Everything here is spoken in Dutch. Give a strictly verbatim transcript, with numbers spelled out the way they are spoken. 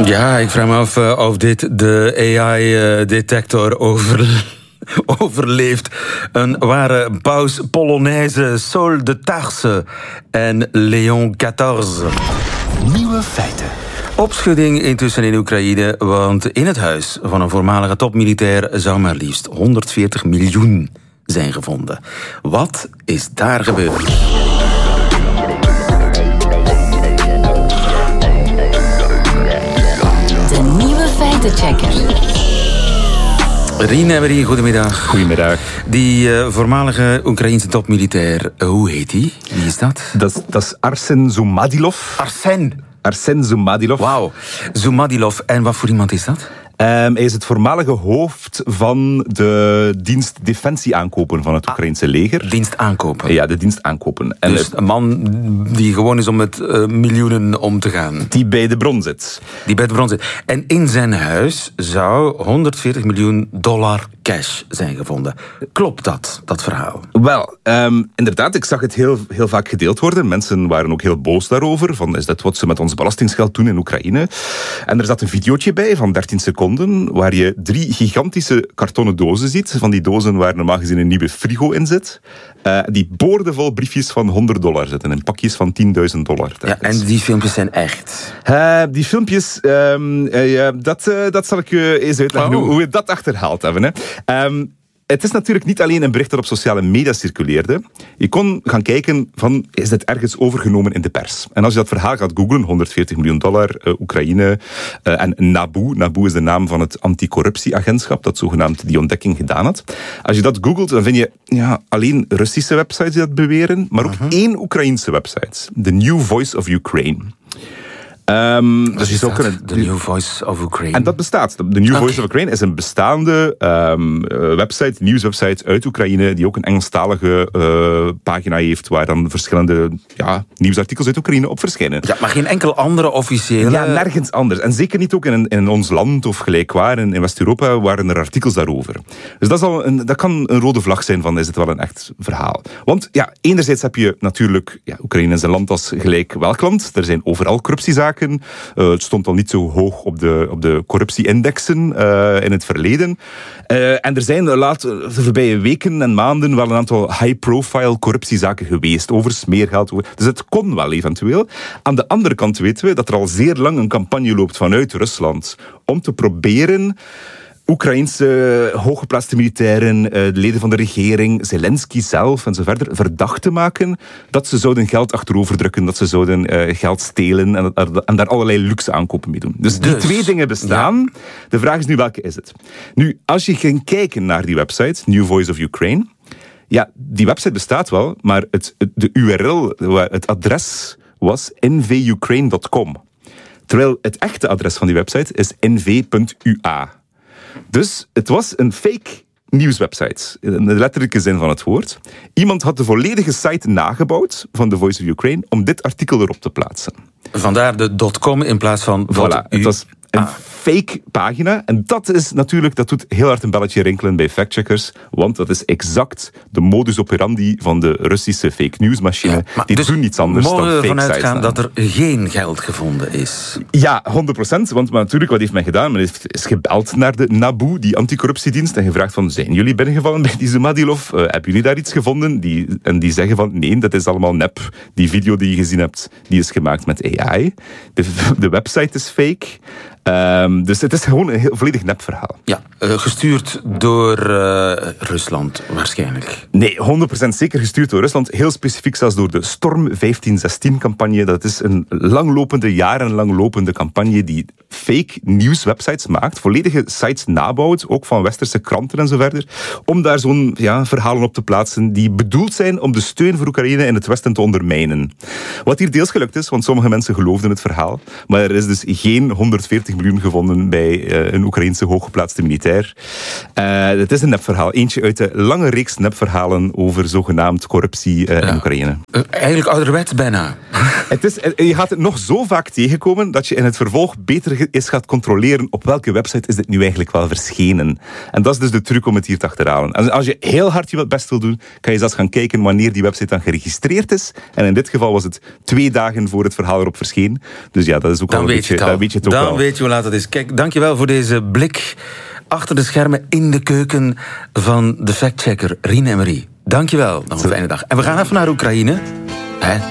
Ja, ik vraag me af uh, of dit de A I-detector over... overleeft. Een ware paus Polonaise, Saul de Tarse en Leon veertien. Nieuwe feiten. Opschudding intussen in Oekraïne, want in het huis van een voormalige topmilitair zou maar liefst honderdveertig miljoen zijn gevonden. Wat is daar gebeurd? De nieuwe feitenchecker. Rien Emery, goedemiddag. Goedemiddag. Die uh, voormalige Oekraïense topmilitair, uh, hoe heet die? Wie is dat? Dat, dat is Arsen Zoumadilov. Arsen? Arsen Zoumadilov. Wauw. Zoumadilov. En wat voor iemand is dat? Um, hij is het voormalige hoofd van de dienst defensie aankopen van het Oekraïnse leger. Dienst aankopen? Ja, de dienst aankopen. En dus een man die gewoon is om met uh, miljoenen om te gaan. Die bij de bron zit. Die bij de bron zit. En in zijn huis zou honderdveertig miljoen dollar cash zijn gevonden. Klopt dat, dat verhaal? Wel, um, inderdaad, ik zag het heel, heel vaak gedeeld worden. Mensen waren ook heel boos daarover. Van, is dat wat ze met ons belastingsgeld doen in Oekraïne? En er zat een videootje bij van dertien seconden, waar je drie gigantische kartonnen dozen ziet. Van die dozen waar normaal gezien een nieuwe frigo in zit. Uh, die boordevol briefjes van honderd dollar zitten. En pakjes van tienduizend dollar. Ja, en die filmpjes zijn echt? Uh, die filmpjes, um, uh, ja, dat, uh, dat zal ik je eens uitleggen. Oh. Hoe we dat achterhaald hebben. Hè. Um, Het is natuurlijk niet alleen een bericht dat op sociale media circuleerde. Je kon gaan kijken van, is dit ergens overgenomen in de pers? En als je dat verhaal gaat googlen, honderdveertig miljoen dollar, uh, Oekraïne uh, en NABU. NABU is de naam van het anticorruptieagentschap dat zogenaamd die ontdekking gedaan had. Als je dat googelt, dan vind je ja, alleen Russische websites die dat beweren, maar ook uh-huh. één Oekraïense website. The New Voice of Ukraine. Um, dus je zou kunnen, The New Voice of Ukraine. En dat bestaat. De New okay. Voice of Ukraine is een bestaande um, website, nieuwswebsite uit Oekraïne, die ook een Engelstalige uh, pagina heeft, waar dan verschillende ja, nieuwsartikels uit Oekraïne op verschijnen. Ja, maar geen enkel andere officiële... Ja, nergens anders. En zeker niet ook in, in ons land of gelijkwaar in, in West-Europa waren er artikels daarover. Dus dat, is al een, dat kan een rode vlag zijn van, is het wel een echt verhaal? Want ja, enerzijds heb je natuurlijk, ja, Oekraïne is een land als gelijk welk land. Er zijn overal corruptiezaken. Uh, het stond al niet zo hoog op de, op de corruptieindexen uh, in het verleden. Uh, en er zijn de, laat, de voorbije weken en maanden wel een aantal high-profile corruptiezaken geweest over smeergeld. Over, dus het kon wel eventueel. Aan de andere kant weten we dat er al zeer lang een campagne loopt vanuit Rusland om te proberen Oekraïense hooggeplaatste militairen, de leden van de regering, Zelensky zelf en zo verder, verdacht te maken dat ze zouden geld achteroverdrukken, dat ze zouden uh, geld stelen en, en daar allerlei luxe aankopen mee doen. Dus, dus die twee dingen bestaan. Ja. De vraag is nu, welke is het? Nu, als je ging kijken naar die website, New Voice of Ukraine, ja, die website bestaat wel, maar het, het, de U R L, het adres was n v ukraine dot com. Terwijl het echte adres van die website is n v punt u a. Dus het was een fake nieuwswebsite, in de letterlijke zin van het woord. Iemand had de volledige site nagebouwd van The Voice of Ukraine om dit artikel erop te plaatsen. Vandaar de .com in plaats van... Voilà, het was een ah. fake pagina. En dat is natuurlijk, dat doet heel hard een belletje rinkelen bij factcheckers, want dat is exact de modus operandi van de Russische fake newsmachine. Ja, die dus doen niets anders dan fake sites. Mogen we ervan uitgaan dat er geen geld gevonden is? Ja, honderd procent. Want maar natuurlijk, wat heeft men gedaan? Men heeft, is gebeld naar de NABU, die anticorruptiedienst, en gevraagd van, zijn jullie binnengevallen bij die Zoumadilov? Uh, hebben jullie daar iets gevonden? Die, en die zeggen van, nee, dat is allemaal nep. Die video die je gezien hebt, die is gemaakt met A I. De, de website is fake. Um, dus het is gewoon een heel, volledig nep verhaal. Ja, uh, gestuurd door uh, Rusland waarschijnlijk. Nee, honderd procent zeker gestuurd door Rusland. Heel specifiek zelfs door de Storm vijftien zestien-campagne. Dat is een langlopende, jarenlang lopende campagne die fake nieuwswebsites maakt, volledige sites nabouwt, ook van westerse kranten en zo verder, om daar zo'n ja, verhalen op te plaatsen die bedoeld zijn om de steun voor Oekraïne in het Westen te ondermijnen. Wat hier deels gelukt is, want sommige mensen geloofden het verhaal, maar er is dus geen honderdveertig miljoen gevonden bij uh, een Oekraïense hooggeplaatste militair. Uh, het is een nepverhaal. Eentje uit de lange reeks nepverhalen over zogenaamd corruptie uh, ja. in Oekraïne. Uh, eigenlijk ouderwets bijna. Het is, je gaat het nog zo vaak tegenkomen dat je in het vervolg beter eens gaat controleren op welke website is dit nu eigenlijk wel verschenen. En dat is dus de truc om het hier te achterhalen. En als je heel hard je best wil doen, kan je zelfs gaan kijken wanneer die website dan geregistreerd is. En in dit geval was het twee dagen voor het verhaal erop verscheen. Dus ja, dat is ook dan al een beetje... Dan weet je het al. Weet je het ook dan wel. weet je je hoe laat het is. Kijk, dankjewel voor deze blik achter de schermen in de keuken van de factchecker Rien Emery. Dankjewel. Nog een fijne dag. En we gaan even naar Oekraïne. Hè?